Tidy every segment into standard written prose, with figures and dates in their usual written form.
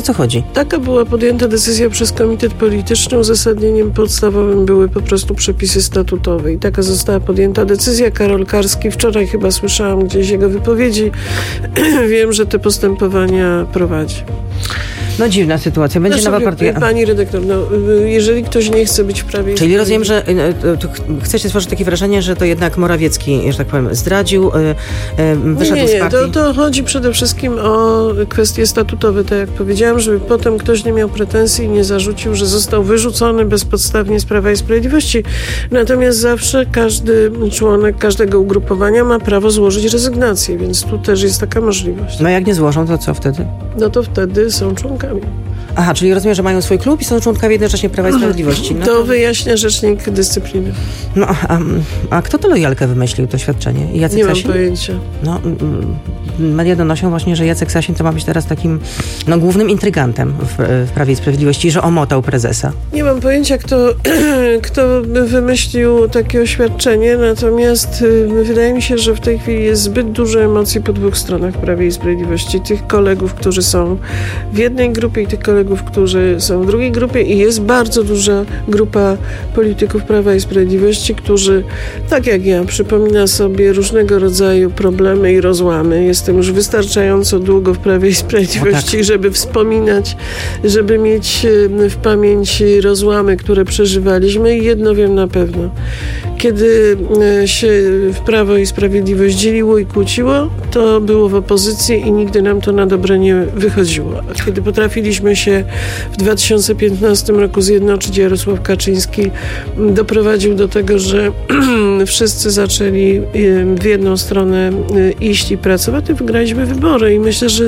O co chodzi? Taka była podjęta decyzja przez komitet polityczny. Uzasadnieniem podstawowym były po prostu przepisy statutowe. I taka została podjęta decyzja. Karol Karski, wczoraj chyba słyszałam gdzieś jego wypowiedzi. Wiem, że te postępowania prowadzi. No dziwna sytuacja. Będzie nowa partia. Pani redaktor, jeżeli ktoś nie chce być w Prawie... Czyli rozumiem, że chcecie stworzyć takie wrażenie, że to jednak Morawiecki, że tak powiem, zdradził, wyszedł z partii? Nie, to chodzi przede wszystkim o kwestie statutowe, tak jak powiedziałam, żeby potem ktoś nie miał pretensji i nie zarzucił, że został wyrzucony bezpodstawnie z Prawa i Sprawiedliwości. Natomiast zawsze każdy członek każdego ugrupowania ma prawo złożyć rezygnację, więc tu też jest taka możliwość. No jak nie złożą, to co wtedy? No to wtedy są członkami. Aha, czyli rozumiem, że mają swój klub i są członkami jednocześnie Prawa i Sprawiedliwości. No to wyjaśnia rzecznik dyscypliny. No, a kto tę lojalkę wymyślił, to świadczenie? Jacek Nie Sasin? mam pojęcia. No, media donoszą właśnie, że Jacek Sasin to ma być teraz takim głównym intrygantem w Prawie i Sprawiedliwości, że omotał prezesa. Nie mam pojęcia, kto wymyślił takie oświadczenie, natomiast wydaje mi się, że w tej chwili jest zbyt dużo emocji po dwóch stronach w Prawie i Sprawiedliwości. Tych kolegów, którzy są w jednej grupie i tych kolegów, którzy są w drugiej grupie i jest bardzo duża grupa polityków Prawa i Sprawiedliwości, którzy, tak jak ja, przypomina sobie różnego rodzaju problemy i rozłamy. Jestem już wystarczająco długo w Prawie i Sprawiedliwości, żeby wspominać, żeby mieć w pamięci rozłamy, które przeżywaliśmy i jedno wiem na pewno. Kiedy się w Prawo i Sprawiedliwość dzieliło i kłóciło, to było w opozycji i nigdy nam to na dobre nie wychodziło. A kiedy potrafiliśmy się w 2015 roku zjednoczyć, Jarosław Kaczyński doprowadził do tego, że wszyscy zaczęli w jedną stronę iść i pracować, to wygraliśmy wybory i myślę, że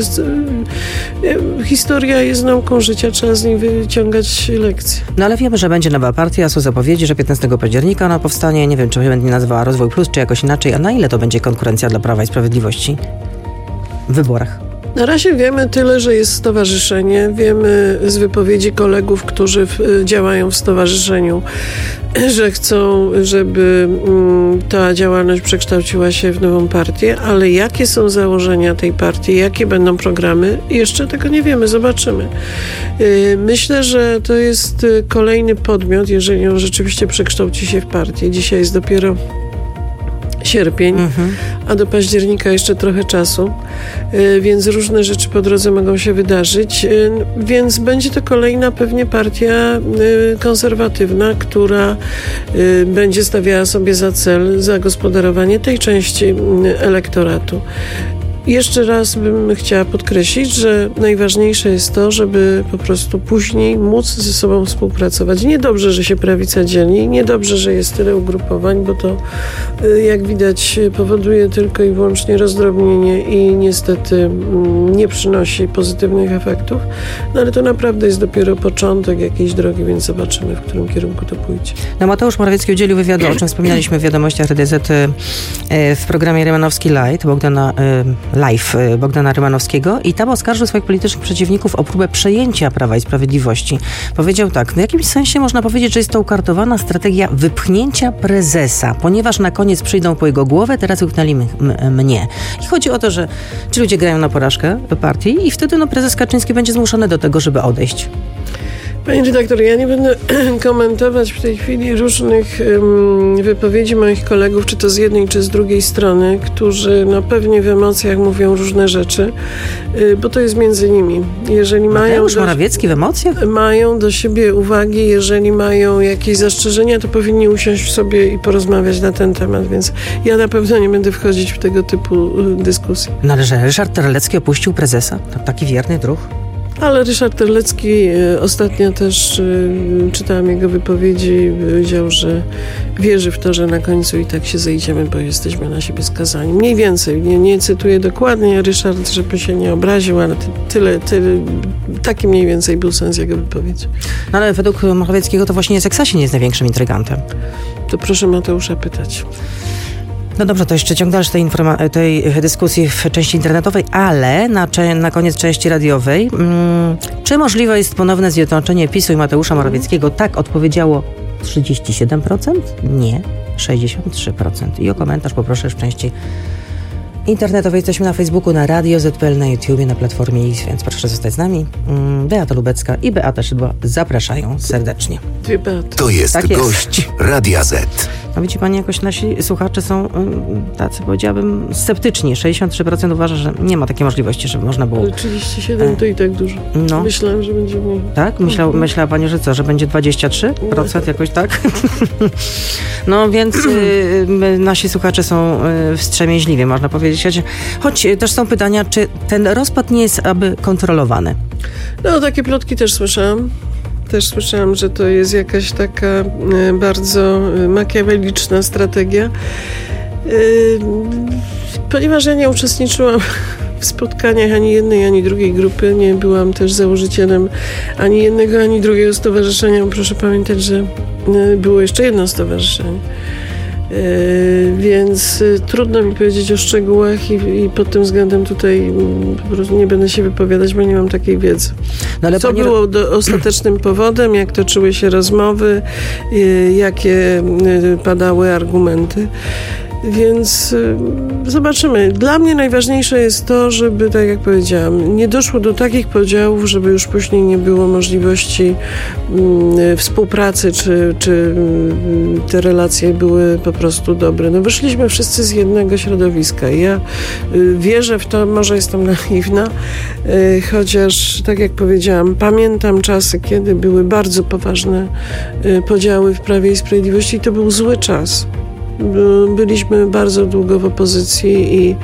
historia jest nauką życia, trzeba z niej wyciągać lekcje. No ale wiemy, że będzie nowa partia, są zapowiedzi, że 15 października ona powstanie, nie wiem, czy będzie nazywała Rozwój Plus, czy jakoś inaczej, a na ile to będzie konkurencja dla Prawa i Sprawiedliwości w wyborach? Na razie wiemy tyle, że jest stowarzyszenie. Wiemy z wypowiedzi kolegów, którzy działają w stowarzyszeniu, że chcą, żeby ta działalność przekształciła się w nową partię, ale jakie są założenia tej partii, jakie będą programy, jeszcze tego nie wiemy, zobaczymy. Myślę, że to jest kolejny podmiot, jeżeli on rzeczywiście przekształci się w partię. Dzisiaj jest dopiero sierpień, a do października jeszcze trochę czasu, więc różne rzeczy po drodze mogą się wydarzyć, więc będzie to kolejna pewnie partia konserwatywna, która będzie stawiała sobie za cel zagospodarowanie tej części elektoratu. Jeszcze raz bym chciała podkreślić, że najważniejsze jest to, żeby po prostu później móc ze sobą współpracować. Niedobrze, że się prawica dzieli, niedobrze, że jest tyle ugrupowań, bo to, jak widać, powoduje tylko i wyłącznie rozdrobnienie i niestety nie przynosi pozytywnych efektów. No ale to naprawdę jest dopiero początek jakiejś drogi, więc zobaczymy, w którym kierunku to pójdzie. No Mateusz Morawiecki udzielił wywiadu, o czym wspominaliśmy w wiadomościach RDZ w programie Rymanowski Live Bogdana Rymanowskiego i tam oskarżył swoich politycznych przeciwników o próbę przejęcia Prawa i Sprawiedliwości. Powiedział tak, w jakimś sensie można powiedzieć, że jest to ukartowana strategia wypchnięcia prezesa, ponieważ na koniec przyjdą po jego głowę, teraz wypchnęli mnie. I chodzi o to, że ci ludzie grają na porażkę partii i wtedy prezes Kaczyński będzie zmuszony do tego, żeby odejść. Pani redaktor, ja nie będę komentować w tej chwili różnych wypowiedzi moich kolegów, czy to z jednej, czy z drugiej strony, którzy pewnie w emocjach mówią różne rzeczy, bo to jest między nimi. Jeżeli Mateusz Morawiecki w emocjach? Mają do siebie uwagi, jeżeli mają jakieś zastrzeżenia, to powinni usiąść sobie i porozmawiać na ten temat, więc ja na pewno nie będę wchodzić w tego typu dyskusje. No ale że Ryszard Terlecki opuścił prezesa? To taki wierny druh? Ale Ryszard Terlecki ostatnio też czytałam jego wypowiedzi, powiedział, że wierzy w to, że na końcu i tak się zejdziemy, bo jesteśmy na siebie skazani. Mniej więcej, nie cytuję dokładnie Ryszard, żeby się nie obraził, ale tyle, taki mniej więcej był sens jego wypowiedzi. No ale według Morawieckiego to właśnie Jacek Sasin jest największym intrygantem. To proszę Mateusza pytać. No dobrze, to jeszcze ciąg dalszy tej dyskusji w części internetowej, ale na koniec części radiowej. Czy możliwe jest ponowne zjednoczenie PiS-u i Mateusza Morawieckiego? Tak odpowiedziało 37%? Nie, 63%. I o komentarz poproszę w części internetowej. Jesteśmy na Facebooku, na Radio ZPL, na YouTubie, na Platformie X, więc proszę zostać z nami. Beata Lubecka i Beata Szydło zapraszają serdecznie. Dwie Beaty. To jest Tak jest. gość Radia Z. No widzi pani, jakoś nasi słuchacze są tacy, powiedziałabym, sceptyczni. 63% uważa, że nie ma takiej możliwości, żeby można było... Ale 37 to i tak dużo. No. Myślałem, że będzie mniej. Tak? Myślała pani, że co, że będzie 23%? Jakoś tak? No więc nasi słuchacze są wstrzemięźliwi, można powiedzieć. Choć też są pytania, czy ten rozpad nie jest aby kontrolowany? No, takie plotki też słyszałam. Że to jest jakaś taka bardzo makiaweliczna strategia. Ponieważ ja nie uczestniczyłam w spotkaniach ani jednej, ani drugiej grupy, nie byłam też założycielem ani jednego, ani drugiego stowarzyszenia. Proszę pamiętać, że było jeszcze jedno stowarzyszenie. Więc trudno mi powiedzieć o szczegółach i pod tym względem tutaj po prostu nie będę się wypowiadać, bo nie mam takiej wiedzy. No ale co było ostatecznym powodem, jak toczyły się rozmowy, jakie padały argumenty. Więc zobaczymy. Dla mnie najważniejsze jest to, żeby, tak jak powiedziałam, nie doszło do takich podziałów, żeby już później nie było możliwości współpracy, czy te relacje były po prostu dobre. No wyszliśmy wszyscy z jednego środowiska. Ja wierzę w to, może jestem naiwna, chociaż, tak jak powiedziałam, pamiętam czasy, kiedy były bardzo poważne podziały w Prawie i Sprawiedliwości i to był zły czas. Byliśmy bardzo długo w opozycji i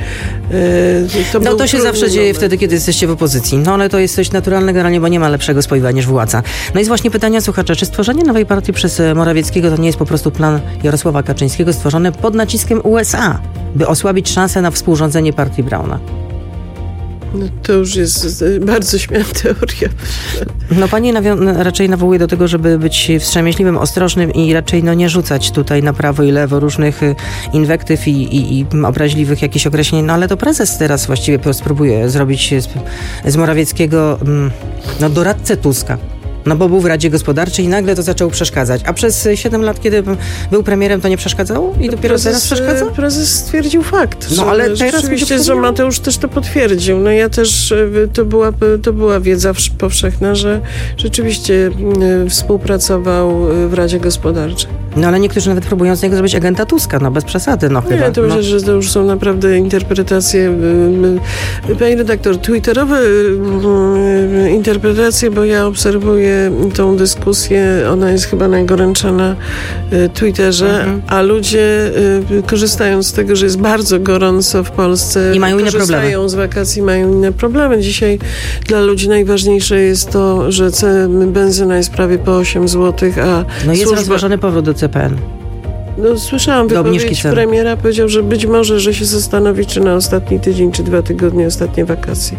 to się zawsze dzieje wtedy, kiedy jesteście w opozycji. No ale to jest coś naturalnego, generalnie, bo nie ma lepszego spojrzenia niż władza. No i właśnie pytania słuchacza. Czy stworzenie nowej partii przez Morawieckiego to nie jest po prostu plan Jarosława Kaczyńskiego stworzony pod naciskiem USA, by osłabić szansę na współrządzenie partii Brauna? No to już jest bardzo śmiała teoria. No pani raczej nawołuje do tego, żeby być wstrzemięźliwym, ostrożnym i raczej nie rzucać tutaj na prawo i lewo różnych inwektyw i obraźliwych jakichś określeń. No ale to prezes teraz właściwie spróbuje zrobić z Morawieckiego doradcę Tuska. No bo był w Radzie Gospodarczej i nagle to zaczęło przeszkadzać. A przez 7 lat, kiedy był premierem, to nie przeszkadzało? I dopiero teraz przeszkadza? Prezes stwierdził fakt. No ale teraz rzeczywiście, że Mateusz też to potwierdził. No ja też, to była wiedza powszechna, że rzeczywiście współpracował w Radzie Gospodarczej. No ale niektórzy nawet próbują z niego zrobić agenta Tuska, no bez przesady, no chyba. Nie, to myślę, że to już są naprawdę interpretacje. Pani redaktor, twitterowe interpretacje, bo ja obserwuję tą dyskusję, ona jest chyba najgorętsza na Twitterze, a ludzie korzystają z tego, że jest bardzo gorąco w Polsce. I mają inne problemy. Korzystają z wakacji, mają inne problemy. Dzisiaj dla ludzi najważniejsze jest to, że benzyna jest prawie po 8 zł, a no jest rozważany powrót do CPN. No, słyszałam wypowiedź premiera, powiedział, że być może, że się zastanowi, czy na ostatni tydzień, czy 2 tygodnie, ostatnie wakacje.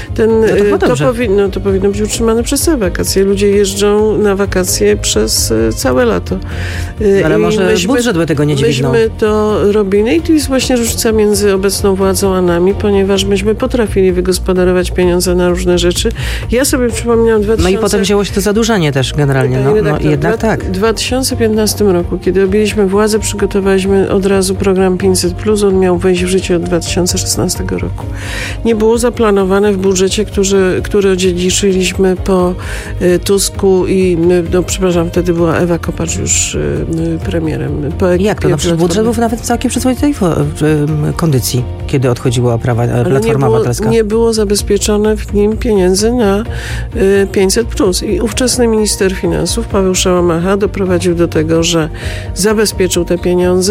To powinno być utrzymane przez całe wakacje. Ludzie jeżdżą na wakacje przez całe lato. Ale może budżet by tego nie dźwignął. Myśmy to robili i tu jest właśnie różnica między obecną władzą a nami, ponieważ myśmy potrafili wygospodarować pieniądze na różne rzeczy. Ja sobie przypomniałam No i potem wzięło się to zadłużenie też generalnie. Jednak tak. W 2015 roku, kiedy objęliśmy władzę, przygotowaliśmy od razu program 500+. On miał wejść w życie od 2016 roku. Nie było zaplanowane w budżecie, który odziedziczyliśmy po Tusku i, wtedy była Ewa Kopacz już premierem. Jak to? Przecież budżet był nawet w całkiem przyzwoitej kondycji, kiedy odchodziła Platforma Obywatelska. Nie było zabezpieczone w nim pieniędzy na 500+. I ówczesny minister finansów, Paweł Szałamacha, doprowadził do tego, że zabezpieczył te pieniądze,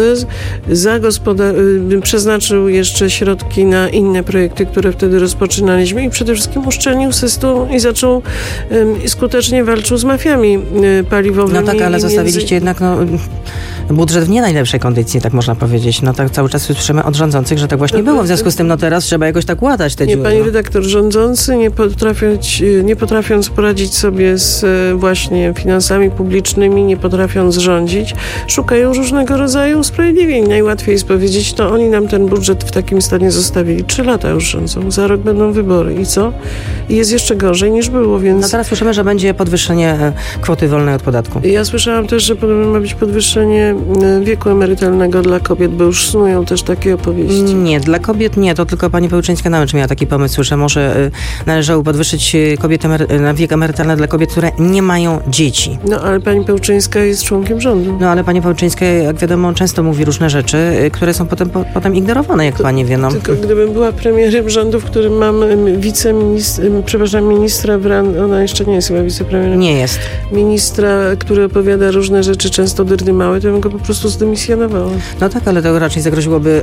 przeznaczył jeszcze środki na inne projekty, które wtedy rozpoczynaliśmy i przede wszystkim uszczelnił system i zaczął skutecznie walczył z mafiami paliwowymi. No tak, ale zostawiliście jednak budżet w nie najlepszej kondycji, tak można powiedzieć. No tak cały czas słyszymy od rządzących, że tak właśnie było. W związku z tym teraz trzeba jakoś tak łatać te dziury. Pani redaktor, rządzący nie potrafiąc poradzić sobie z właśnie finansami publicznymi, nie potrafiąc rządzić, szukają różnego rodzaju usprawiedliwień. Najłatwiej jest powiedzieć, to oni nam ten budżet w takim stanie zostawili. 3 lata już rządzą. Za rok będą wybory. I co? I jest jeszcze gorzej niż było, więc... No teraz słyszymy, że będzie podwyższenie kwoty wolnej od podatku. Ja słyszałam też, że podobno ma być podwyższenie wieku emerytalnego dla kobiet, bo już snują też takie opowieści. Nie, dla kobiet nie, to tylko pani Pełczyńska na miała taki pomysł, że może należało podwyższyć na wiek emerytalny dla kobiet, które nie mają dzieci. No, ale pani Pełczyńska jest członkiem rządu. No, ale pani Pełczyńska, jak wiadomo, często mówi różne rzeczy, które są potem ignorowane, jak pani wie. No. Tylko gdybym była premierem rządu, w którym mam ministra, ona jeszcze nie jest chyba wicepremierem. Nie jest. Ministra, który opowiada różne rzeczy, często dyrdymały, to bym go po prostu zdymisjonowała. No tak, ale to raczej zagroziłoby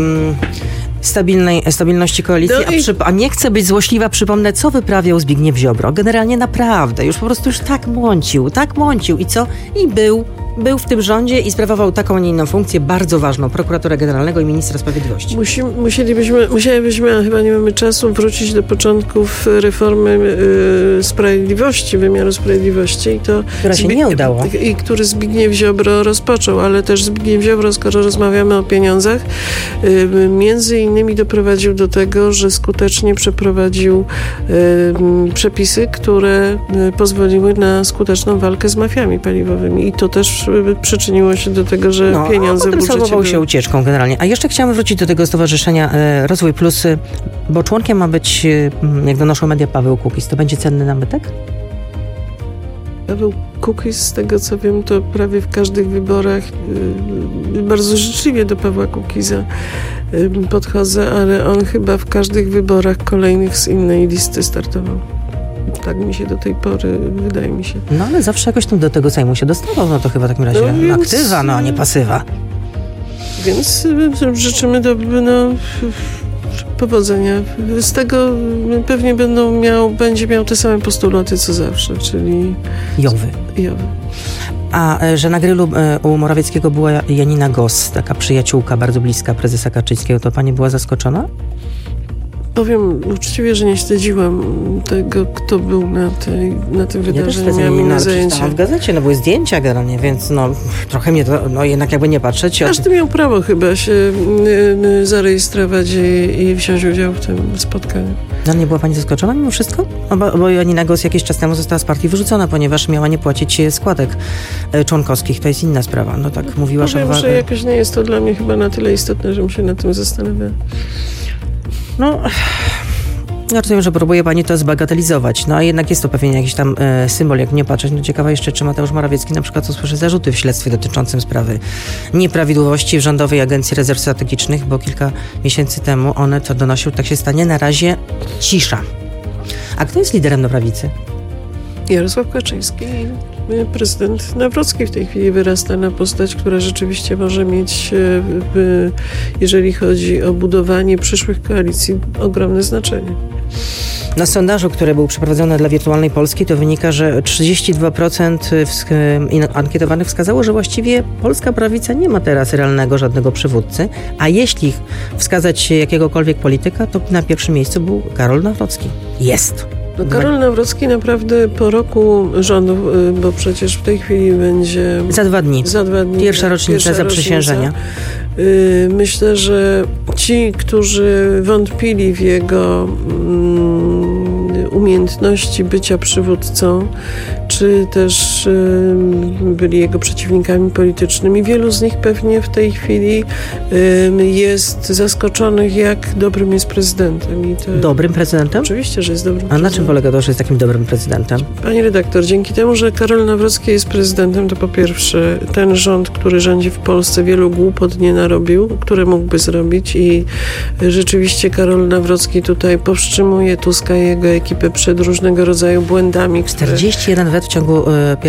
stabilności koalicji, a nie chcę być złośliwa, przypomnę, co wyprawiał Zbigniew Ziobro. Generalnie naprawdę, już po prostu tak mącił i co? I był w tym rządzie i sprawował taką, a nie inną funkcję, bardzo ważną, prokuratora generalnego i ministra sprawiedliwości. Musielibyśmy, a chyba nie mamy czasu, wrócić do początków reformy sprawiedliwości, wymiaru sprawiedliwości. Która się nie udała. I który Zbigniew Ziobro rozpoczął, ale też Zbigniew Ziobro, skoro rozmawiamy o pieniądzach, między innymi doprowadził do tego, że skutecznie przeprowadził przepisy, które pozwoliły na skuteczną walkę z mafiami paliwowymi. I to też przyczyniło się do tego, że pieniądze w budżecie salwował się ucieczką generalnie. A jeszcze chciałam wrócić do tego stowarzyszenia Rozwój Plus, bo członkiem ma być, jak donoszą media, Paweł Kukiz. To będzie cenny nabytek? Paweł Kukiz, z tego co wiem, to prawie w każdych wyborach bardzo życzliwie do Pawła Kukiza podchodzę, ale on chyba w każdych wyborach kolejnych z innej listy startował. Tak mi się do tej pory, wydaje mi się. No ale zawsze jakoś tam do tego Sejmu się dostawał, no to chyba w takim razie aktywa, a nie pasywa. Więc życzymy powodzenia. Z tego pewnie będzie miał te same postulaty co zawsze, czyli Jowy. A że na grillu u Morawieckiego była Janina Gos, taka przyjaciółka bardzo bliska prezesa Kaczyńskiego, to pani była zaskoczona? Powiem uczciwie, że nie śledziłam tego, kto był na tym wydarzeniu. Ja też w gazecie, były zdjęcia generalnie, więc trochę mnie to, jednak jakby nie patrzeć. Każdy miał prawo chyba się zarejestrować i wziąć udział w tym spotkaniu. No nie była pani zaskoczona mimo wszystko? Bo Janina Gos jakiś czas temu została z partii wyrzucona, ponieważ miała nie płacić składek członkowskich. To jest inna sprawa. No tak mówiła Powiem, że jakoś nie jest to dla mnie chyba na tyle istotne, żebym się nad tym zastanawiała. Ja rozumiem, że próbuje pani to zbagatelizować, a jednak jest to pewnie jakiś tam symbol, jak nie patrzeć. Ciekawa jeszcze, czy Mateusz Morawiecki na przykład usłyszy zarzuty w śledztwie dotyczącym sprawy nieprawidłowości w Rządowej Agencji Rezerw Strategicznych, bo kilka miesięcy temu one to donosił, tak się stanie. Na razie cisza. A kto jest liderem na prawicy? Jarosław Kaczyński. Prezydent Nawrocki w tej chwili wyrasta na postać, która rzeczywiście może mieć, jeżeli chodzi o budowanie przyszłych koalicji, ogromne znaczenie. Na sondażu, który był przeprowadzony dla Wirtualnej Polski, to wynika, że 32% ankietowanych wskazało, że właściwie polska prawica nie ma teraz realnego żadnego przywódcy, a jeśli wskazać jakiegokolwiek polityka, to na pierwszym miejscu był Karol Nawrocki. Jest. Karol Nawrocki naprawdę po roku rządów, bo przecież w tej chwili będzie... Za dwa dni. Pierwsza rocznica zaprzysiężenia. Myślę, że ci, którzy wątpili w jego umiejętności bycia przywódcą, czy też byli jego przeciwnikami politycznymi, wielu z nich pewnie w tej chwili jest zaskoczonych, jak dobrym jest prezydentem. Dobrym prezydentem? Oczywiście, że jest dobrym prezydentem. A na czym polega to, że jest takim dobrym prezydentem? Pani redaktor, dzięki temu, że Karol Nawrocki jest prezydentem, to po pierwsze ten rząd, który rządzi w Polsce, wielu głupot nie narobił, które mógłby zrobić i rzeczywiście Karol Nawrocki tutaj powstrzymuje Tuska i jego ekipę przed różnego rodzaju błędami. 41 wet w ciągu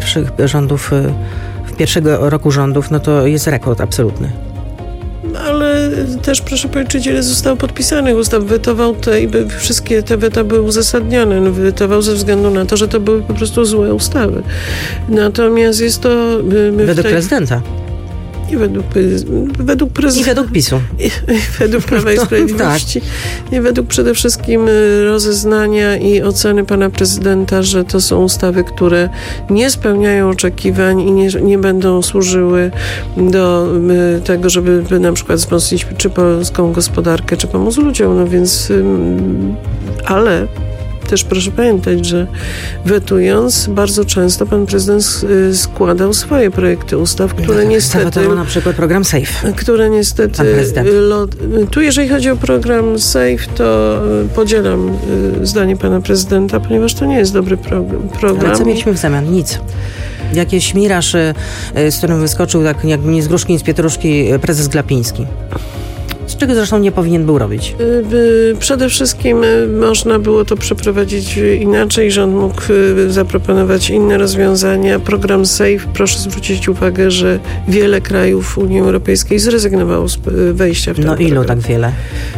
pierwszego roku rządów, to jest rekord absolutny. Ale też proszę powiedzieć, ile zostało podpisanych ustaw. Wetował wszystkie te weta były uzasadnione. Wetował ze względu na to, że to były po prostu złe ustawy. Natomiast jest to... Według prezydenta. I według prezydenta. I według PiS-u. I według Prawa i Sprawiedliwości. Tak. I według przede wszystkim rozeznania i oceny pana prezydenta, że to są ustawy, które nie spełniają oczekiwań i nie będą służyły do tego, żeby na przykład wzmocnić czy polską gospodarkę, czy pomóc ludziom. Więc ale też proszę pamiętać, że wetując, bardzo często pan prezydent składał swoje projekty ustaw, które niestety... Zawetował na przykład program SAFE. Które niestety... Tu jeżeli chodzi o program SAFE, to podzielam zdanie pana prezydenta, ponieważ to nie jest dobry program. Ale co mieliśmy w zamian? Nic. Jakiś miraż, z którym wyskoczył tak jak nie z gruszki, nie z pietruszki prezes Glapiński. Z czego zresztą nie powinien był robić. Przede wszystkim można było to przeprowadzić inaczej. Rząd mógł zaproponować inne rozwiązania. Program SAFE, proszę zwrócić uwagę, że wiele krajów Unii Europejskiej zrezygnowało z wejścia w ten program. Ilu tak wiele?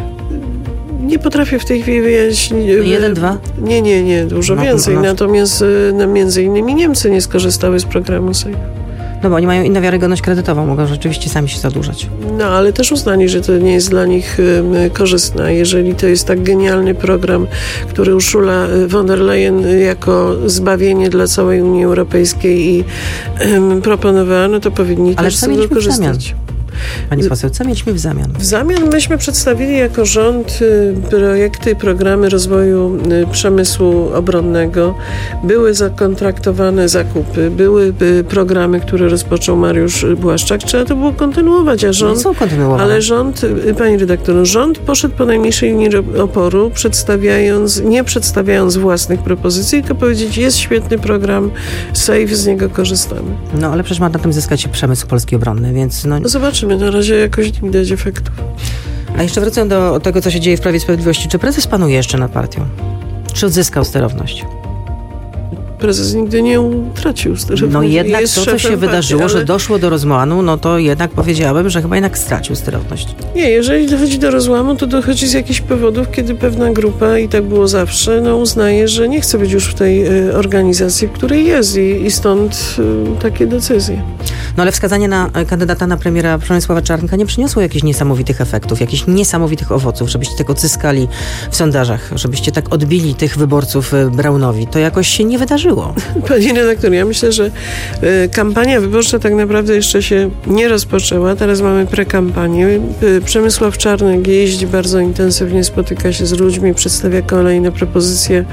Nie potrafię w tej chwili wyjaśnić. 1, 2? Nie, dużo więcej. Natomiast między innymi Niemcy nie skorzystały z programu SAFE. No bo oni mają inną wiarygodność kredytową, mogą rzeczywiście sami się zadłużać. No, ale też uznali, że to nie jest dla nich korzystne. Jeżeli to jest tak genialny program, który Ursula von der Leyen jako zbawienie dla całej Unii Europejskiej i proponowała, no to powinni też z tego korzystać. Pani poseł, co mieliśmy w zamian? W zamian myśmy przedstawili jako rząd projekty, programy rozwoju przemysłu obronnego. Były zakontraktowane zakupy, były programy, które rozpoczął Mariusz Błaszczak. Trzeba to było kontynuować, a rząd... są kontynuowane. Ale rząd, pani redaktor, rząd poszedł po najmniejszej linii oporu, nie przedstawiając własnych propozycji, tylko powiedzieć, jest świetny program SAFE, z niego korzystamy. No ale przecież ma na tym zyskać przemysł polski obronny, więc... No zobaczymy, na razie jakoś nie widać efektów. A jeszcze wracając do tego, co się dzieje w Prawie i Sprawiedliwości. Czy prezes panuje jeszcze nad partią? Czy odzyskał sterowność? Prezes nigdy nie utracił sterowności. No jednak to, co się wydarzyło, że doszło do rozładu, no to jednak powiedziałabym, że chyba jednak stracił sterowność. Nie, jeżeli dochodzi do rozłamu, to dochodzi z jakichś powodów, kiedy pewna grupa, i tak było zawsze, uznaje, że nie chce być już w tej organizacji, w której jest i stąd takie decyzje. No ale wskazanie na kandydata na premiera Przemysława Czarnka nie przyniosło jakichś niesamowitych efektów, jakichś niesamowitych owoców, żebyście tak odzyskali w sondażach, żebyście tak odbili tych wyborców Braunowi. To jakoś się nie wydarzyło. Pani redaktor, ja myślę, że kampania wyborcza tak naprawdę jeszcze się nie rozpoczęła. Teraz mamy prekampanię. Przemysław Czarnek jeździ bardzo intensywnie, spotyka się z ludźmi, przedstawia kolejne propozycje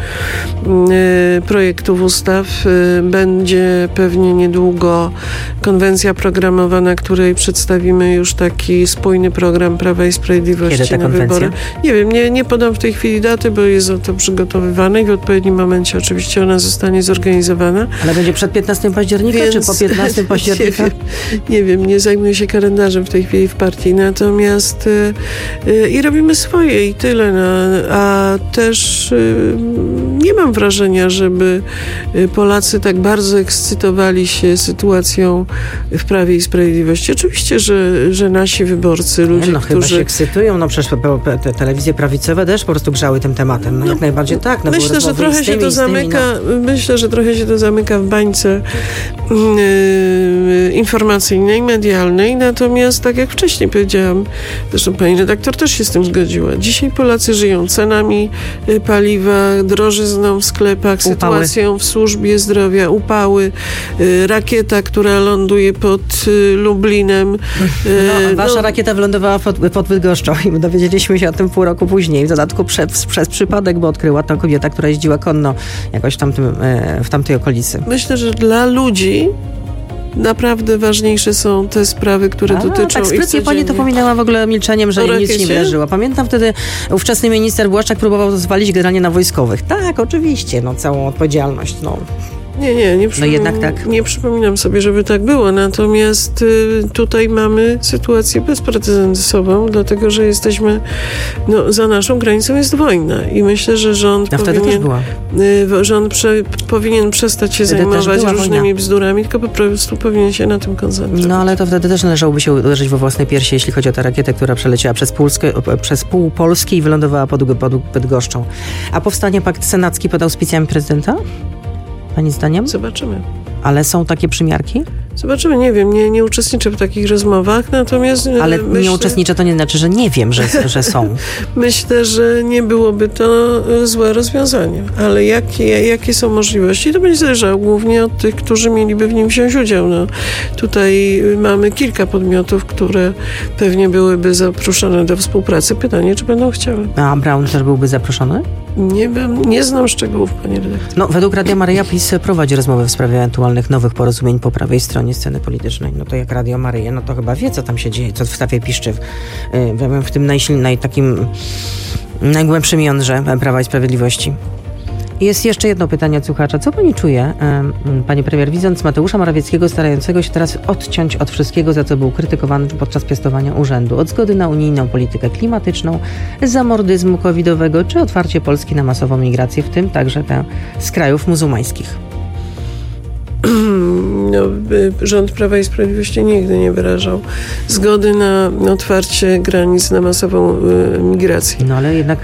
projektów ustaw. Będzie pewnie niedługo konwencja programowa, na której przedstawimy już taki spójny program Prawa i Sprawiedliwości. Kiedy ta konwencja? Wybory. Nie wiem, nie podam w tej chwili daty, bo jest to przygotowywane i w odpowiednim momencie oczywiście ona zostanie zorganizowana. Ale będzie przed 15 października, czy po 15 października? Nie wiem, nie zajmuję się kalendarzem w tej chwili w partii, natomiast i robimy swoje i tyle. A też nie mam wrażenia, żeby Polacy tak bardzo ekscytowali się sytuacją w Prawie i Sprawiedliwości. Oczywiście, że nasi wyborcy, ludzie, którzy... chyba się ekscytują, no przecież te telewizje prawicowe też po prostu grzały tym tematem. No jak najbardziej tak. No myślę, że trochę się to zamyka, myślę, że trochę się to zamyka w bańce informacyjnej, medialnej, natomiast tak jak wcześniej powiedziałam, zresztą pani redaktor też się z tym zgodziła, dzisiaj Polacy żyją cenami paliwa, drożyzną w sklepach, sytuacją w służbie zdrowia, upały, rakieta, która ląduje pod Lublinem. Wasza rakieta wylądowała pod Bydgoszczą i dowiedzieliśmy się o tym pół roku później. W dodatku przez przypadek, bo odkryła to kobieta, która jeździła konno jakoś w tamtej okolicy. Myślę, że dla ludzi naprawdę ważniejsze są te sprawy, które dotyczą tak sprytnie pani to pominęła w ogóle milczeniem, że jej nic nie wydarzyło. Pamiętam wtedy ówczesny minister Błaszczak próbował zwalić generalnie na wojskowych. Tak, oczywiście, całą odpowiedzialność, Nie przypominam sobie, żeby tak było. Natomiast tutaj mamy sytuację bezprecedensową, dlatego, że jesteśmy, za naszą granicą jest wojna i myślę, że rząd powinien przestać się zajmować różnymi bzdurami, tylko po prostu powinien się na tym koncentrować. No ale to wtedy też należałoby się uderzyć we własne piersi, jeśli chodzi o tę rakietę, która przeleciała przez pół Polski i wylądowała pod Bydgoszczą. A powstanie pakt senacki pod auspicjami prezydenta? Pani zdaniem? Zobaczymy. Ale są takie przymiarki? Zobaczymy, nie wiem, nie uczestniczę w takich rozmowach, natomiast... Ale nie uczestniczę, to nie znaczy, że nie wiem, że są. Myślę, że nie byłoby to złe rozwiązanie, ale jakie są możliwości, to będzie zależało głównie od tych, którzy mieliby w nim wziąć udział. No, tutaj mamy kilka podmiotów, które pewnie byłyby zaproszone do współpracy. Pytanie, czy będą chciały. A Braun też byłby zaproszony? Nie znam szczegółów, panie redaktor. No, według Radia Maryja PiS prowadzi rozmowy w sprawie ewentualnych nowych porozumień po prawej stronie sceny politycznej. No to jak Radio Maryja, no to chyba wie, co tam się dzieje, co w Stawie piszczy w tym takim najgłębszym jądrze Prawa i Sprawiedliwości. Jest jeszcze jedno pytanie od słuchacza. Co pani czuje, pani premier, widząc Mateusza Morawieckiego starającego się teraz odciąć od wszystkiego, za co był krytykowany podczas piastowania urzędu? Od zgody na unijną politykę klimatyczną, zamordyzmu covidowego, czy otwarcie Polski na masową migrację, w tym także te z krajów muzułmańskich? No, rząd Prawa i Sprawiedliwości nigdy nie wyrażał zgody na otwarcie granic, na masową migrację. No ale jednak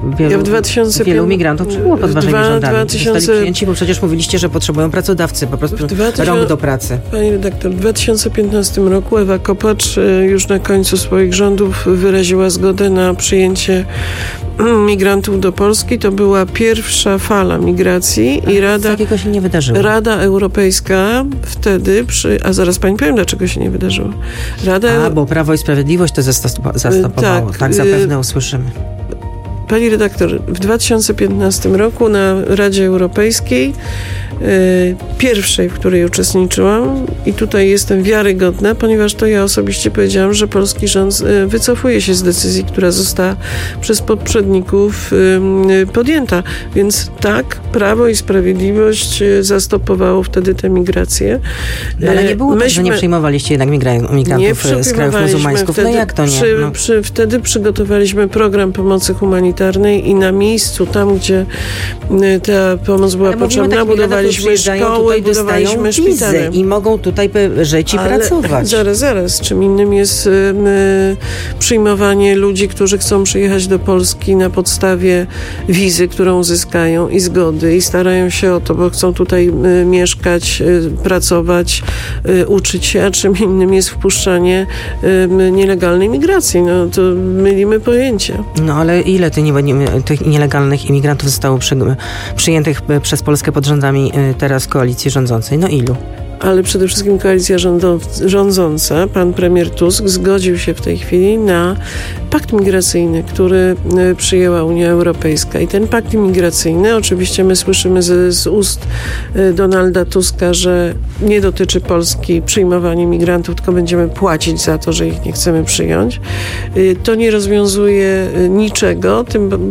wielu migrantów przybyło pod waszymi rządami. Zostali przyjęci, bo przecież mówiliście, że potrzebują pracodawcy, po prostu rąk do pracy. Pani redaktor, w 2015 roku Ewa Kopacz już na końcu swoich rządów wyraziła zgodę na przyjęcie migrantów do Polski. To była pierwsza fala migracji i takiego się nie wydarzyło. Rada Europejska wtedy, a zaraz pani powiem, dlaczego się nie wydarzyło. Bo Prawo i Sprawiedliwość to zastopowało. Tak zapewne usłyszymy. Pani redaktor, w 2015 roku na Radzie Europejskiej, pierwszej, w której uczestniczyłam, i tutaj jestem wiarygodna, ponieważ to ja osobiście powiedziałam, że polski rząd wycofuje się z decyzji, która została przez poprzedników podjęta. Więc tak, Prawo i Sprawiedliwość zastopowało wtedy tę migrację. Ale nie było tak, że nie przyjmowaliście jednak migrantów z krajów muzułmańskich. Wtedy, no jak to nie? Wtedy przygotowaliśmy program pomocy humanitarnej i na miejscu, tam gdzie ta pomoc była potrzebna, budowaliśmy szkoły, budowaliśmy szpitale. I mogą tutaj żyć i pracować. Zaraz. Czym innym jest przyjmowanie ludzi, którzy chcą przyjechać do Polski na podstawie wizy, którą uzyskają, i zgody, i starają się o to, bo chcą tutaj mieszkać, pracować, uczyć się, a czym innym jest wpuszczanie nielegalnej migracji. No to mylimy pojęcia. No ale ile tych nielegalnych imigrantów zostało przyjętych przez Polskę pod rządami teraz koalicji rządzącej? No ilu? Ale przede wszystkim koalicja rządząca, pan premier Tusk, zgodził się w tej chwili na pakt migracyjny, który przyjęła Unia Europejska. I ten pakt migracyjny, oczywiście my słyszymy z ust Donalda Tuska, że nie dotyczy Polski przyjmowania migrantów, tylko będziemy płacić za to, że ich nie chcemy przyjąć. To nie rozwiązuje niczego,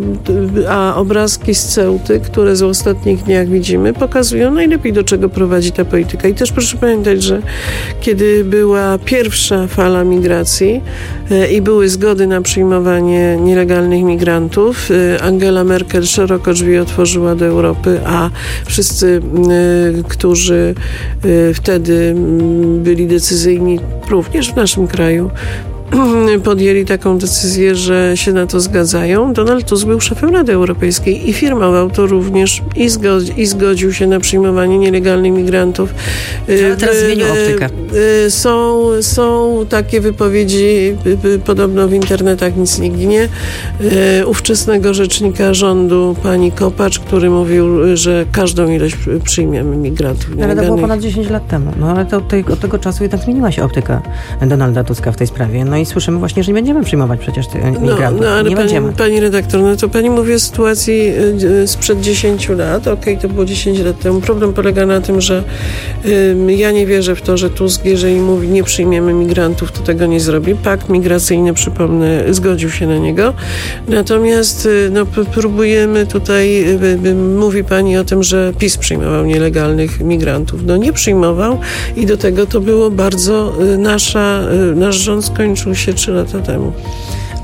a obrazki z Ceuty, które w ostatnich dniach widzimy, pokazują najlepiej, do czego prowadzi ta polityka. I też proszę pamiętać, że kiedy była pierwsza fala migracji i były zgody na przyjmowanie nielegalnych migrantów, Angela Merkel szeroko drzwi otworzyła do Europy, a wszyscy, którzy wtedy byli decyzyjni, również w naszym kraju, podjęli taką decyzję, że się na to zgadzają. Donald Tusk był szefem Rady Europejskiej i firmował to również i zgodził się na przyjmowanie nielegalnych migrantów. Ale teraz zmienił optykę. Są takie wypowiedzi, podobno w internetach nic nie ginie, ówczesnego rzecznika rządu, pani Kopacz, który mówił, że każdą ilość przyjmiemy migrantów nielegalnych. Ale to było ponad 10 lat temu. No ale od tego czasu jednak zmieniła się optyka Donalda Tuska w tej sprawie. No i słyszymy właśnie, że nie będziemy przyjmować przecież tych migrantów. Ale nie będziemy. Pani redaktor, no to pani mówi o sytuacji sprzed 10 lat. Okej, to było 10 lat temu. Problem polega na tym, że ja nie wierzę w to, że Tusk, jeżeli mówi, nie przyjmiemy migrantów, to tego nie zrobi. Pakt migracyjny, przypomnę, zgodził się na niego. Natomiast próbujemy tutaj, mówi pani o tym, że PiS przyjmował nielegalnych migrantów. No nie przyjmował i do tego to było bardzo nasz rząd skończył się 3 lata temu.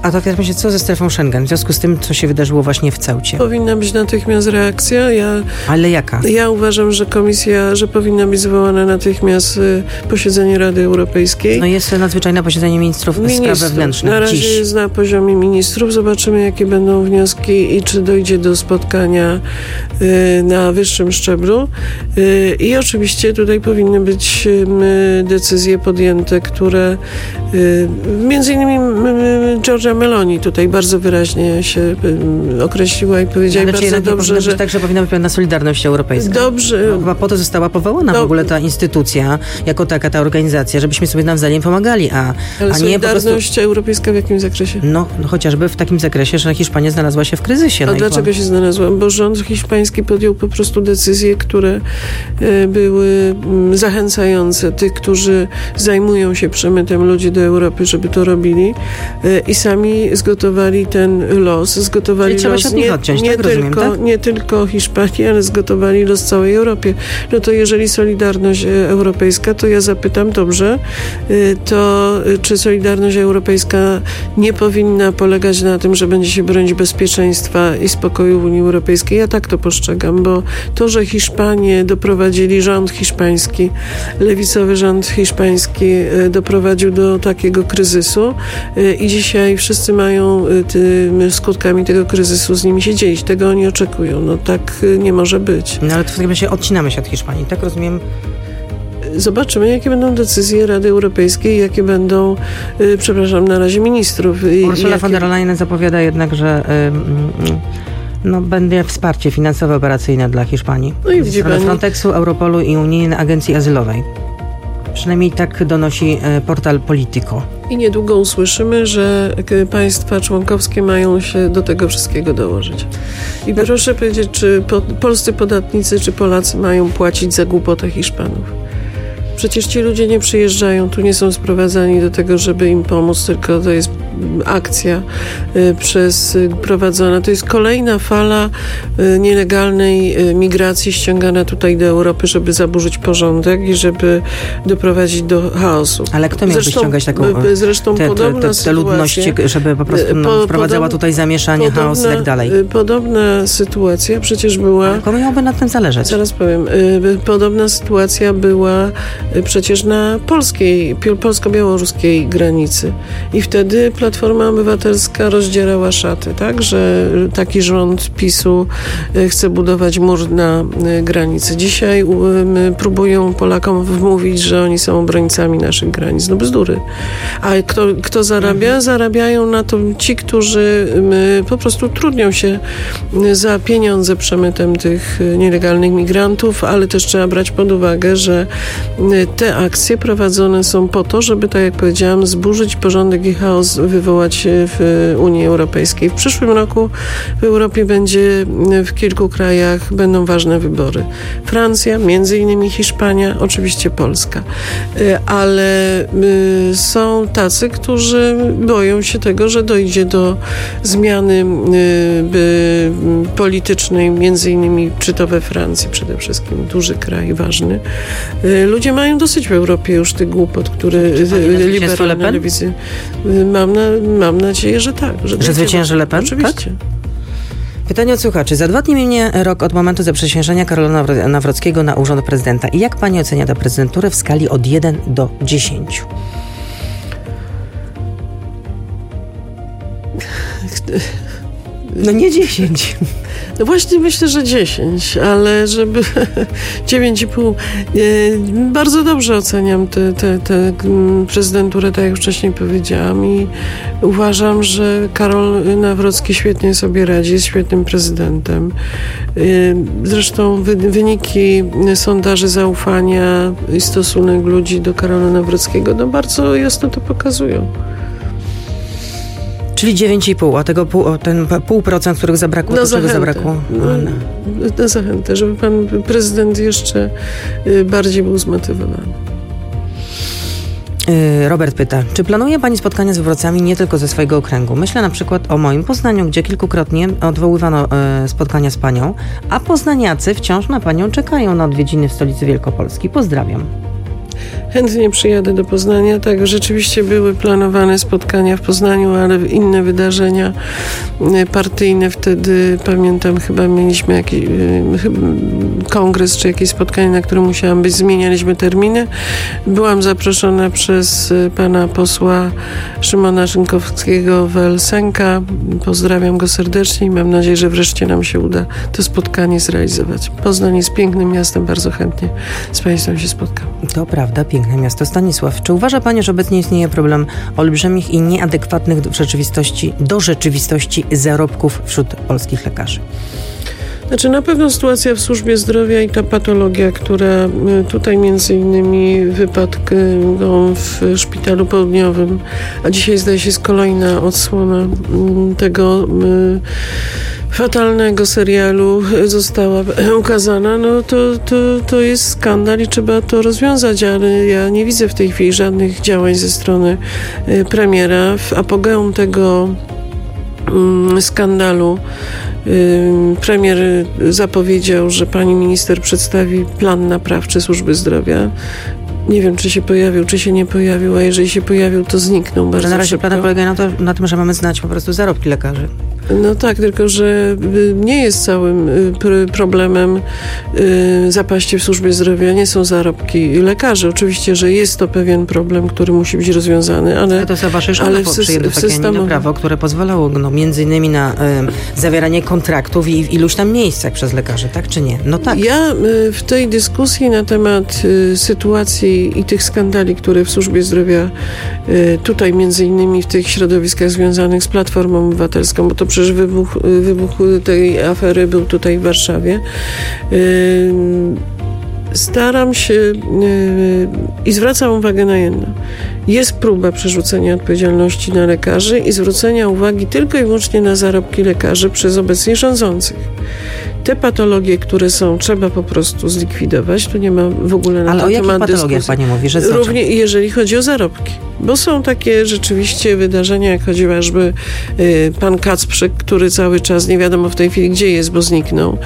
A to teraz myślę, co ze strefą Schengen, w związku z tym, co się wydarzyło właśnie w Ceucie? Powinna być natychmiast reakcja. Ale jaka? Ja uważam, że powinna być zwołane natychmiast posiedzenie Rady Europejskiej. No jest nadzwyczajne posiedzenie ministrów spraw wewnętrznych. Na razie dziś. jest na poziomie ministrów. Zobaczymy, jakie będą wnioski i czy dojdzie do spotkania na wyższym szczeblu. I oczywiście tutaj powinny być decyzje podjęte, które między innymi Giorgia Meloni tutaj bardzo wyraźnie się określiła i powiedziała ale bardzo dobrze, że... Tak, że powinna być pewna solidarność europejska. Dobrze. No, chyba po to została powołana w ogóle ta instytucja, jako taka ta organizacja, żebyśmy sobie nawzajem pomagali, ale a nie solidarność po prostu... europejska w jakim zakresie? No chociażby w takim zakresie, że Hiszpania znalazła się w kryzysie. A dlaczego się znalazła? Bo rząd hiszpański podjął po prostu decyzje, które były zachęcające tych, którzy zajmują się przemytem ludzi do Europy, żeby to robili i sami zgotowali ten los. Zgotowali czyli trzeba los się od nich odciąć, nie tylko Hiszpanii, ale zgotowali los całej Europie. No to jeżeli solidarność europejska, to ja zapytam, dobrze, to czy solidarność europejska nie powinna polegać na tym, że będzie się bronić bezpieczeństwa i spokoju w Unii Europejskiej? Ja tak to postrzegam, bo to, że Hiszpanie doprowadzili, rząd hiszpański, lewicowy rząd hiszpański doprowadził do takiego kryzysu i dzisiaj wszyscy mają skutkami tego kryzysu z nimi się dzielić. Tego oni oczekują. No tak nie może być. No ale to w takim razie odcinamy się od Hiszpanii, tak rozumiem? Zobaczymy, jakie będą decyzje Rady Europejskiej, jakie będą, na razie ministrów. Ursula von der Leyen zapowiada jednak, że będzie wsparcie finansowe, operacyjne dla Hiszpanii. No i widzi pani. Frontexu, Europolu i Unijnej Agencji Azylowej. Przynajmniej tak donosi portal Politico. I niedługo usłyszymy, że państwa członkowskie mają się do tego wszystkiego dołożyć. I proszę powiedzieć, czy polscy podatnicy, czy Polacy mają płacić za głupotę Hiszpanów? Przecież ci ludzie nie przyjeżdżają, tu nie są sprowadzani do tego, żeby im pomóc, tylko to jest akcja prowadzona. To jest kolejna fala nielegalnej migracji ściągana tutaj do Europy, żeby zaburzyć porządek i żeby doprowadzić do chaosu. Ale kto miałby ściągać taką te ludności, żeby po prostu wprowadzała tutaj zamieszanie, chaos i tak dalej? Podobna sytuacja przecież była... Ale komu miałoby na tym zależeć? Zaraz powiem. Podobna sytuacja była przecież na polsko-białoruskiej granicy. I wtedy Platforma Obywatelska rozdzierała szaty, tak? Że taki rząd PiS-u chce budować mur na granicy. Dzisiaj próbują Polakom wmówić, że oni są obrońcami naszych granic. No bzdury. A kto zarabia? Zarabiają na to ci, którzy po prostu trudnią się za pieniądze przemytem tych nielegalnych migrantów, ale też trzeba brać pod uwagę, że te akcje prowadzone są po to, żeby, tak jak powiedziałam, zburzyć porządek i chaos wywołać w Unii Europejskiej. W przyszłym roku w Europie w kilku krajach będą ważne wybory. Francja, między innymi Hiszpania, oczywiście Polska. Ale są tacy, którzy boją się tego, że dojdzie do zmiany politycznej, między innymi czy to we Francji przede wszystkim, duży kraj, ważny. Ludzie mają dosyć w Europie już tych głupot, które liberalne lewicy. Mam nadzieję, że tak. Że zwycięży Le Pen? Oczywiście. Tak? Pytanie od słuchaczy. Za 2 dni minie rok od momentu zaprzysiężenia Karola Nawrockiego na urząd prezydenta. I jak pani ocenia tę prezydenturę w skali od 1 do 10? No nie 10. No właśnie myślę, że 10, ale żeby 9,5. Bardzo dobrze oceniam tę prezydenturę, tak jak wcześniej powiedziałam, i uważam, że Karol Nawrocki świetnie sobie radzi, jest świetnym prezydentem. Zresztą wyniki sondaży zaufania i stosunek ludzi do Karola Nawrockiego bardzo jasno to pokazują. Czyli 9,5, a ten 0,5%, których zabrakło, to czego zabrakło? Na zachętę, żeby pan prezydent jeszcze bardziej był zmotywowany. Robert pyta, czy planuje pani spotkania z wyborcami nie tylko ze swojego okręgu? Myślę na przykład o moim Poznaniu, gdzie kilkukrotnie odwoływano spotkania z panią, a poznaniacy wciąż na panią czekają na odwiedziny w stolicy Wielkopolski. Pozdrawiam. Chętnie przyjadę do Poznania. Tak, rzeczywiście były planowane spotkania w Poznaniu, ale inne wydarzenia partyjne wtedy, pamiętam, chyba mieliśmy jakiś kongres czy jakieś spotkanie, na którym musiałam być, zmienialiśmy terminy. Byłam zaproszona przez pana posła Szymona Szynkowskiego-Welsenka. Pozdrawiam go serdecznie i mam nadzieję, że wreszcie nam się uda to spotkanie zrealizować. Poznań jest pięknym miastem, bardzo chętnie z państwem się spotkam. To prawda, piękne miasto. Stanisław, czy uważa pani, że obecnie istnieje problem olbrzymich i nieadekwatnych do rzeczywistości zarobków wśród polskich lekarzy? Znaczy, na pewno sytuacja w służbie zdrowia i ta patologia, która tutaj między innymi wypadką w Szpitalu Południowym, a dzisiaj zdaje się jest kolejna odsłona tego fatalnego serialu została ukazana, no to jest skandal i trzeba to rozwiązać, ale ja nie widzę w tej chwili żadnych działań ze strony premiera. W apogeum tego skandalu premier zapowiedział, że pani minister przedstawi plan naprawczy służby zdrowia. Nie wiem, czy się pojawił, czy się nie pojawił, a jeżeli się pojawił, to zniknął bardzo na razie szybko. plan polega na tym, że mamy znać po prostu zarobki lekarzy. No tak, tylko że nie jest całym problemem zapaści w służbie zdrowia, nie są zarobki lekarzy. Oczywiście, że jest to pewien problem, który musi być rozwiązany, ale to za waszych rządów przyjęto takie prawo, które pozwalało między innymi na zawieranie kontraktów i w iluś tam miejscach przez lekarzy, tak czy nie? No tak. Ja w tej dyskusji na temat sytuacji i tych skandali, które w służbie zdrowia tutaj między innymi w tych środowiskach związanych z Platformą Obywatelską, bo to przecież wybuch tej afery był tutaj w Warszawie. Staram się i zwracam uwagę na jedno. Jest próba przerzucenia odpowiedzialności na lekarzy i zwrócenia uwagi tylko i wyłącznie na zarobki lekarzy przez obecnie rządzących. Te patologie, które są, trzeba po prostu zlikwidować. Tu nie ma w ogóle na ten temat dyskusji. Ale o jakich patologiach pani mówi, że są? Również jeżeli chodzi o zarobki. Bo są takie rzeczywiście wydarzenia, jak chociażby pan Kacprzyk, który cały czas nie wiadomo w tej chwili gdzie jest, bo zniknął.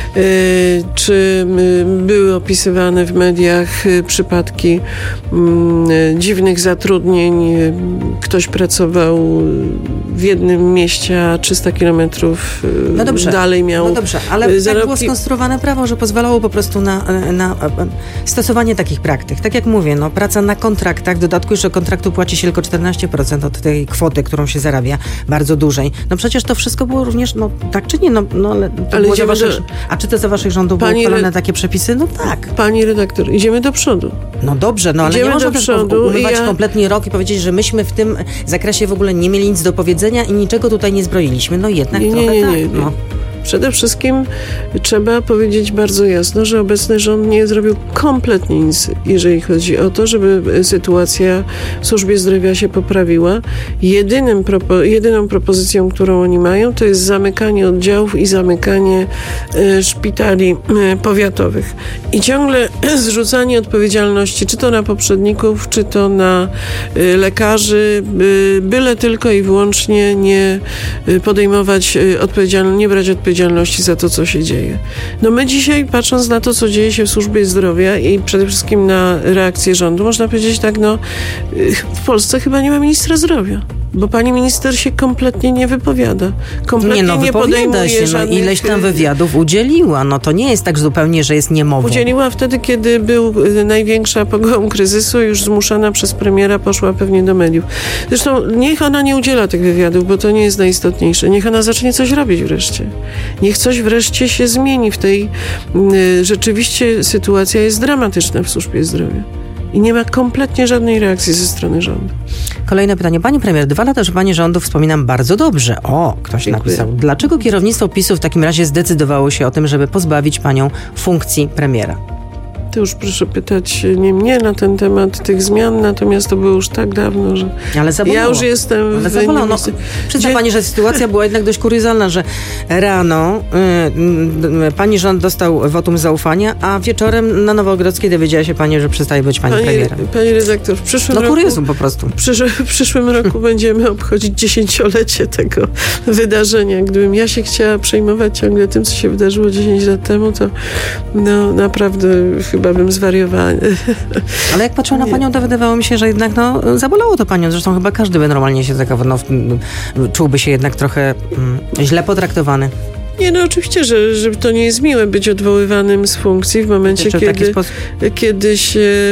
Czy były opisywane w mediach przypadki dziwnych zatrudnień. Ktoś pracował w jednym mieście, a 300 kilometrów dalej miał. No dobrze, ale tak było skonstruowane prawo, że pozwalało po prostu na stosowanie takich praktyk. Tak jak mówię, praca na kontraktach, w dodatku jeszcze kontraktu płaci się tylko 14% od tej kwoty, którą się zarabia, bardzo dużej. No przecież to wszystko było również, tak czy nie, ale było za waszych, a czy to za waszych rządów były uchwalone takie przepisy? No tak. Pani redaktor, idziemy do przodu. No dobrze, ale idziemy nie można też umywać kompletnie rok i powiedzieć, że myśmy w tym zakresie w ogóle nie mieli nic do powiedzenia i niczego tutaj nie zbroiliśmy. No jednak nie. Przede wszystkim trzeba powiedzieć bardzo jasno, że obecny rząd nie zrobił kompletnie nic, jeżeli chodzi o to, żeby sytuacja w służbie zdrowia się poprawiła. Jedyną propozycją, którą oni mają, to jest zamykanie oddziałów i zamykanie szpitali powiatowych. I ciągle zrzucanie odpowiedzialności, czy to na poprzedników, czy to na lekarzy, byle tylko i wyłącznie nie podejmować odpowiedzialności, nie brać odpowiedzialności za to, co się dzieje. My dzisiaj, patrząc na to, co dzieje się w służbie zdrowia i przede wszystkim na reakcję rządu, można powiedzieć tak, w Polsce chyba nie ma ministra zdrowia. Bo pani minister się kompletnie nie wypowiada. Kompletnie nie podejmuje się. Żadnych... Ileś tam wywiadów udzieliła. To nie jest tak zupełnie, że jest niemową. Udzieliła wtedy, kiedy był największa pogrom kryzysu, już zmuszana przez premiera poszła pewnie do mediów. Zresztą niech ona nie udziela tych wywiadów, bo to nie jest najistotniejsze. Niech ona zacznie coś robić wreszcie. Niech coś wreszcie się zmieni w tej... Rzeczywiście sytuacja jest dramatyczna w służbie zdrowia. I nie ma kompletnie żadnej reakcji ze strony rządu. Kolejne pytanie. Pani premier, 2 lata pani rządu wspominam bardzo dobrze. Ktoś napisał. Dlaczego kierownictwo PiS-u w takim razie zdecydowało się o tym, żeby pozbawić panią funkcji premiera? To już proszę pytać nie mnie na ten temat tych zmian, natomiast to było już tak dawno, że ja już jestem... Przyzna pani, że sytuacja była jednak dość kuriozalna, że rano pani rząd dostał wotum zaufania, a wieczorem na Nowogrodzkiej dowiedziała się pani, że przestaje być pani premierem. Pani redaktor, w przyszłym roku... kuriozum po prostu. W przyszłym roku będziemy obchodzić 10-lecie tego wydarzenia. Gdybym ja się chciała przejmować ciągle tym, co się wydarzyło 10 lat temu, to naprawdę chyba chyba bym zwariowała. Ale jak patrzyłam na panią, to wydawało mi się, że jednak zabolało to panią. Zresztą chyba każdy by normalnie się czułby się jednak trochę źle potraktowany. Nie, oczywiście, że to nie jest miłe być odwoływanym z funkcji w momencie, kiedy się...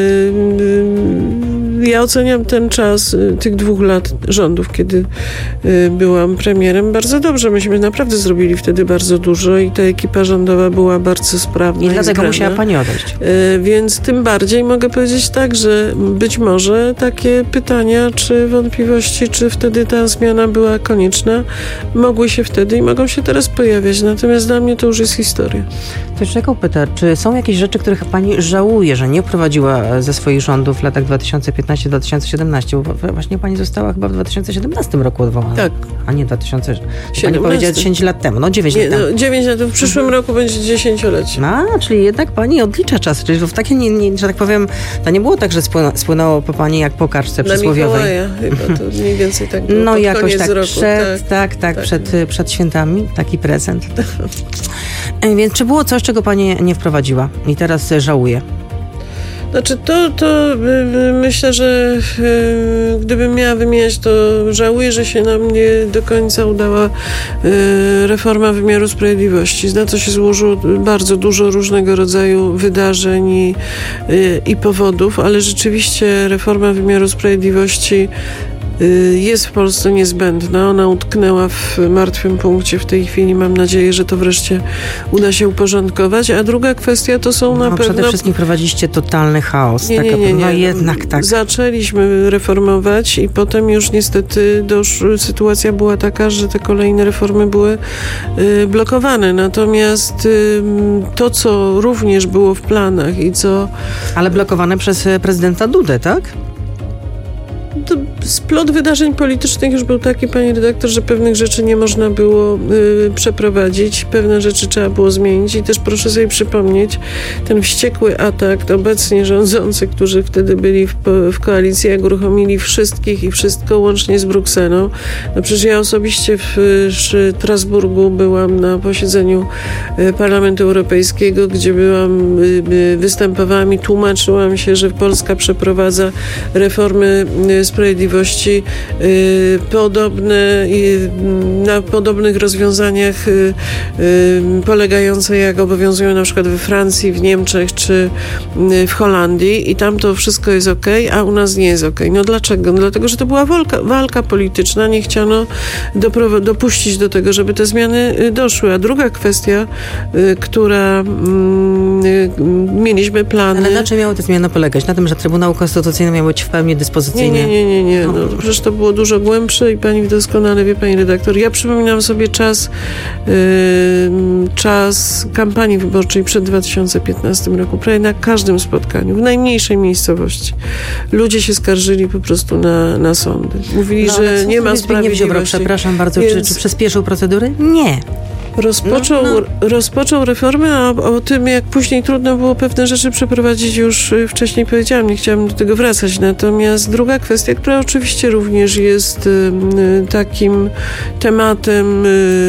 Ja oceniam ten czas tych 2 lat rządów, kiedy byłam premierem, bardzo dobrze. Myśmy naprawdę zrobili wtedy bardzo dużo i ta ekipa rządowa była bardzo sprawna. I dlatego musiała pani odejść. Więc tym bardziej mogę powiedzieć tak, że być może takie pytania, czy wątpliwości, czy wtedy ta zmiana była konieczna, mogły się wtedy i mogą się teraz pojawiać. Natomiast dla mnie to już jest historia. Ktoś czekał, pyta, czy są jakieś rzeczy, których pani żałuje, że nie prowadziła ze swoich rządów w latach 2015-2017, bo właśnie pani została chyba w 2017 roku odwołana. Tak. A nie 2017. Pani powiedziała 10 lat temu, 9 lat temu. 9 lat, w przyszłym roku będzie 10-lecie. Czyli jednak pani odlicza czas, czyli w takie, że tak powiem, to nie było tak, że spłynęło po pani jak po kaczce przysłowiowej. Chyba to mniej więcej tak było jakoś tak roku. Przed świętami, taki prezent. Więc czy było coś, czego pani nie wprowadziła i teraz żałuje? Znaczy to myślę, że gdybym miała wymieniać, to żałuję, że się nam nie do końca udała reforma wymiaru sprawiedliwości. Na to się złożyło bardzo dużo różnego rodzaju wydarzeń i powodów, ale rzeczywiście reforma wymiaru sprawiedliwości jest w Polsce niezbędna. Ona utknęła w martwym punkcie w tej chwili. Mam nadzieję, że to wreszcie uda się uporządkować. A druga kwestia to są na pewno... Przede wszystkim prowadziliście totalny chaos. Nie. Jednak tak. Zaczęliśmy reformować i potem już niestety sytuacja była taka, że te kolejne reformy były blokowane. Natomiast to, co również było w planach i co... Ale blokowane przez prezydenta Dudę, tak? Splot wydarzeń politycznych już był taki, pani redaktor, że pewnych rzeczy nie można było przeprowadzić, pewne rzeczy trzeba było zmienić i też proszę sobie przypomnieć ten wściekły atak obecnie rządzących, którzy wtedy byli w koalicji, jak uruchomili wszystkich i wszystko łącznie z Brukselą. Przecież ja osobiście w Strasburgu byłam na posiedzeniu Parlamentu Europejskiego, gdzie występowałam i tłumaczyłam się, że Polska przeprowadza reformy sprawiedliwości na podobnych rozwiązaniach polegające, jak obowiązują na przykład we Francji, w Niemczech czy w Holandii i tam to wszystko jest okej, a u nas nie jest okej. Dlaczego? Dlatego, że to była walka polityczna. Nie chciano dopuścić do tego, żeby te zmiany doszły. A druga kwestia, która mieliśmy plany... Ale na czym miały te zmiany polegać? Na tym, że Trybunał Konstytucyjny miał być w pełni dyspozycyjny? Nie. Przecież to było dużo głębsze i pani doskonale wie, pani redaktor. Ja przypominam sobie czas kampanii wyborczej przed 2015 roku. Prawie na każdym spotkaniu, w najmniejszej miejscowości, ludzie się skarżyli po prostu na sądy. Mówili, że nie ma sprawiedliwości. Przepraszam bardzo, czy przyspieszył procedury? Nie. Rozpoczął reformę, a o tym, jak później trudno było pewne rzeczy przeprowadzić, już wcześniej powiedziałam, nie chciałam do tego wracać. Natomiast druga kwestia, która oczywiście również jest takim tematem,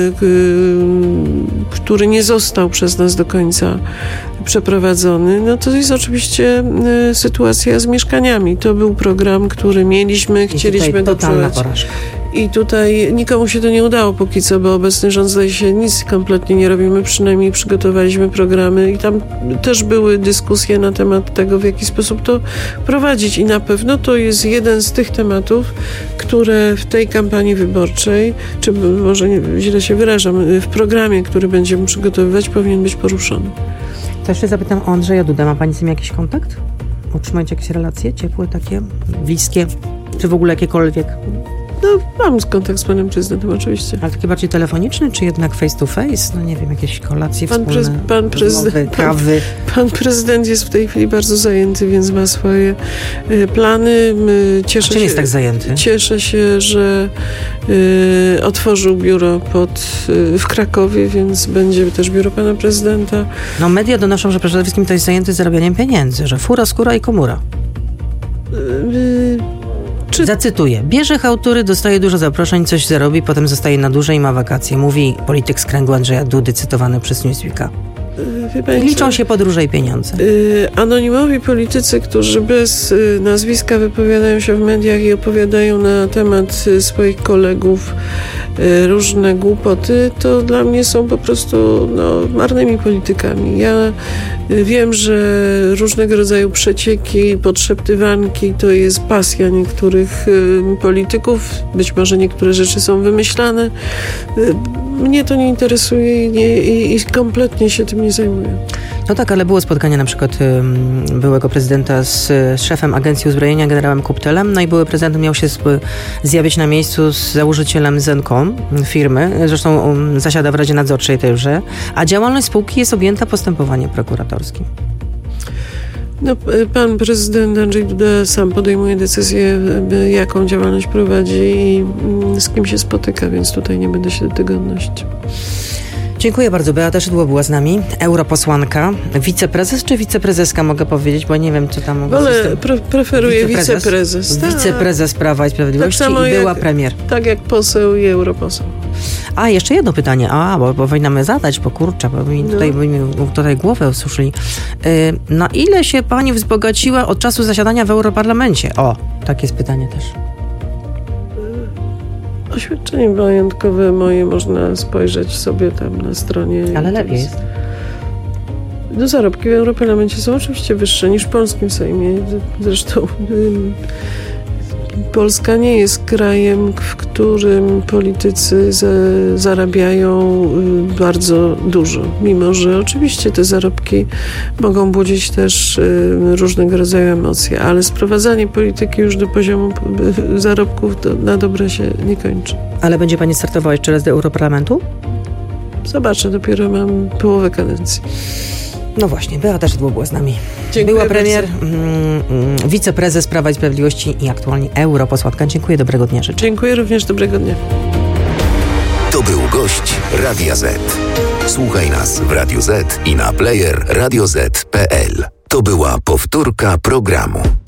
który nie został przez nas do końca przeprowadzony, to jest oczywiście sytuacja z mieszkaniami. To był program, który chcieliśmy doprowadzić. I tutaj nikomu się to nie udało póki co, bo obecny rząd zdaje się nic kompletnie nie robi. My przynajmniej przygotowaliśmy programy i tam też były dyskusje na temat tego, w jaki sposób to prowadzić. I na pewno to jest jeden z tych tematów, które w tej kampanii wyborczej, czy może źle się wyrażam, w programie, który będziemy przygotowywać, powinien być poruszony. To jeszcze zapytam o Andrzeja Dudę. Ma pani z nim jakiś kontakt? Utrzymujecie jakieś relacje ciepłe, takie bliskie? Czy w ogóle jakiekolwiek? Mam kontakt z panem prezydentem, oczywiście. Ale taki bardziej telefoniczny, czy jednak face to face? Nie wiem, jakieś kolacje wspólne, kawy? Pan prezydent jest w tej chwili bardzo zajęty, więc ma swoje plany. Czym jest tak zajęty? Cieszę się, że otworzył biuro w Krakowie, więc będzie też biuro pana prezydenta. Media donoszą, że przede wszystkim to jest zajęty zarabianiem pieniędzy, że fura, skóra i komura. Zacytuję. Bierze chałtury, dostaje dużo zaproszeń, coś zarobi, potem zostaje na dłużej i ma wakacje. Mówi polityk z kręgu Andrzeja Dudy, cytowany przez Newsweeka. Liczą się podróże i pieniądze. Anonimowi politycy, którzy bez nazwiska wypowiadają się w mediach i opowiadają na temat swoich kolegów różne głupoty, to dla mnie są po prostu marnymi politykami. Ja wiem, że różnego rodzaju przecieki, podszeptywanki to jest pasja niektórych polityków. Być może niektóre rzeczy są wymyślane. Mnie to nie interesuje i kompletnie się tym nie zajmuję. No tak, ale było spotkanie na przykład byłego prezydenta z szefem Agencji Uzbrojenia, generałem Kuptelem, no i były prezydent miał się zjawić na miejscu z założycielem Zencom firmy, zresztą zasiada w Radzie Nadzorczej tejże, a działalność spółki jest objęta postępowaniem prokuratorskim. Pan prezydent Andrzej Duda sam podejmuje decyzję, jaką działalność prowadzi i z kim się spotyka, więc tutaj nie będę się do tego odnosić. Dziękuję bardzo. Beata Szydło była z nami, europosłanka, wiceprezes czy wiceprezeska, mogę powiedzieć, bo nie wiem, czy tam... Preferuję wiceprezes. Wiceprezes Prawa i Sprawiedliwości tak samo i była premier. Tak jak poseł i europoseł. A, jeszcze jedno pytanie. Bo powinnamy zadać, bo kurczę, bo mi tutaj głowę ususzyli. Na ile się pani wzbogaciła od czasu zasiadania w Europarlamencie? Takie jest pytanie też. Oświadczenie majątkowe moje można spojrzeć sobie tam na stronie. Ale lepiej jest. Zarobki w Europarlamencie są oczywiście wyższe niż w polskim Sejmie. Zresztą Polska nie jest krajem, w którym politycy zarabiają bardzo dużo. Mimo że oczywiście te zarobki mogą budzić też różnego rodzaju emocje, ale sprowadzanie polityki już do poziomu zarobków na dobre się nie kończy. Ale będzie pani startowała jeszcze raz do Europarlamentu? Zobaczę, dopiero mam połowę kadencji. No właśnie, Beata Szydło była z nami. Dziękuję była premier, wiceprezes Prawa i Sprawiedliwości i aktualnie europosłanka. Dziękuję, dobrego dnia życzę. Dziękuję również, dobrego dnia. To był gość Radia Z. Słuchaj nas w Radio Z i na player radioz.pl. To była powtórka programu.